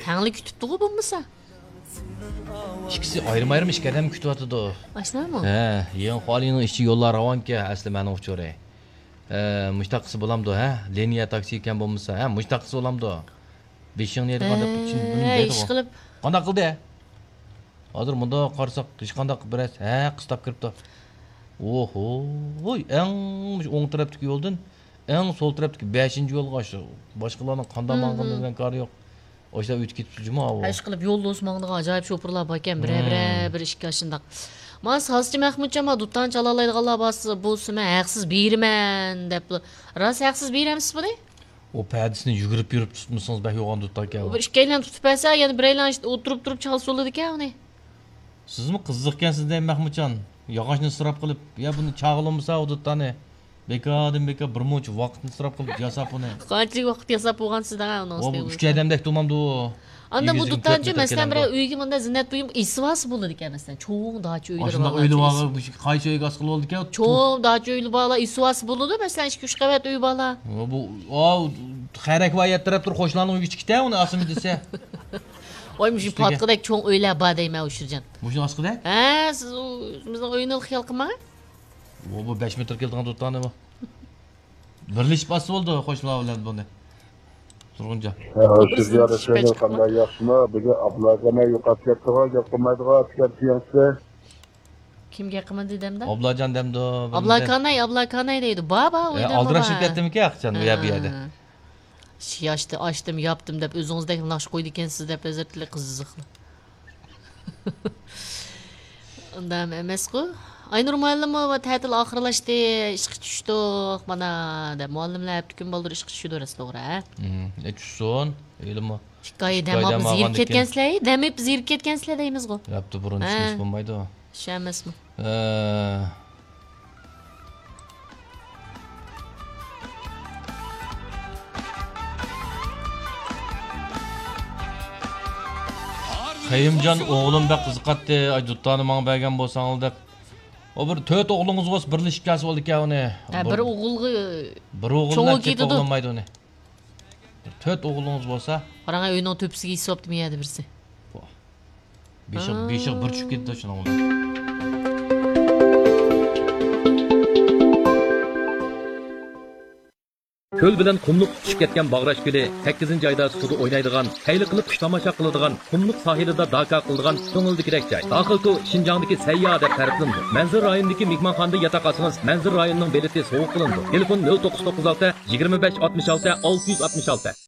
Tangli kütüptü o bulmasa. İkisi ayrım iş kadam kütüvatıdı. Aşlar mı? He, yen halinin işçi yollar ravan ki asli meni uçuray. Müştakısı bulamdı ha. Liniya taksi iken bulmasa ha, müştakısı olamdı. Beşin neydi qandaq için bilmeydi iş o. qilib. Qandaq qildi? Hozir bunda qarsak hech qandaq biraz qistab kiribdi. Oho, eng o'ng tarafdagi yo'ldan eng so'l tarafdagi 5-yo'lga shu. Boshqalarning qanday mang'ilgan kari yo'q. O'sha o'tib ketibdi juma o. Ish qilib yo'l do'smog'iga ajoyib sho'pirlar bor ekan, bir ishga shundoq. Men Sazchi Mahmudjon dutdan chala oladiganlar bo'lsa, men haqsiz berman deb. Rost haqsiz beramsiz buni? O pədisini yugurib yurib tutmusunuz bək yoğan tutaq ya. Bir ikkilan tutib bersa, yana biraylan o'tirib chalsa bo'ladi ekan uni. Sizmi qiziqqansiz deyman Mahmudjon. Yog'ochni isrof qilib, ya buni chag'ilmasa o'ditani. Bekardan bekar bir muncha vaqtni isrof qilib yasab uni. Qanchalik vaqt yasab bo'lgansizda uni o'stay. O 3 odamdek tomamdi o. Anda bu tuttanchi masalan bir uyga menda zinnat uyim isvasi bo'ladi ekan masalan. Cho'ng dachi uylar bor. Shunday uyli bor, qaysi uyga asqil bo'ldi ekan? Cho'ng dachi uyli bor, isvasi bo'ladi masalan 2-3 qavat uy bor. Bu xayrak vayat taraf tur qo'shlarning uyiga chiqdi uni asimi desa. Oy mush patqidek cho'ng uylar bor deyman o'shirjan. Mush asqida? Ha, siz bizning uyni xiyol qilmang. Bu 5 metr kelgan tutani bu. Birlashib bas bo'ldi qo'shlar bilan buni. Turg'unja. Sizlar esa qanday yaxshimi? Biga Ablajon yo'qotib gap qilmaydigan askar Kimga qilmadi dedimda? Ablajon demdi. Ablakanay deydi. Baba uyda. Aldirashib ketdimki aqchan bu yerda. Açtım, yaptım deb o'zingizdek naqsh qo'ydi ekansiz deb azirtli qiziqli. Undam emas-ku. Aynur muallima va ta'til oxirlashdi, ishga tushdik. Mana deb muallimlar kun bo'ldi ishga tushdi ras to'g'ri, ha? Tushsin, ilmi. Hikoya damab zirib ketgansizlar, damib zirib ketgansizlar deymiz-ku. Yapti burun ish bo'lmaydi. Shamasmi? Qayimjon o'g'lim bak qiziqatdi, ay duttani menga bergan bo'lsangiz deb. O bir 4 o'g'lingiz bo'lsa birlashib kelsa bo'ldi ekan uni. Bir o'g'ilga o'g'ilmaydi uni. 4 o'g'lingiz bo'lsa, qarang uyning to'pisiga hisoblamayadi birsi. Beshiq bir tushib ketdi shuna o'g'lim. Ko'l bilan qumliq tushib ketgan Bag'rash ko'li 8-oyda suvda o'ynaydigan, hayli qilib qush tomosha qiladigan, qumliq sohilida daka qiladigan ko'ngildikirek joy. Daxilku Şinjangdagi sayyo deb ta'riflandi. Manzur rayonidagi mehmonxonada yotoq olsangiz, Manzur rayonining beleti sovuq qilindi. Telefon 0996 25 66 666.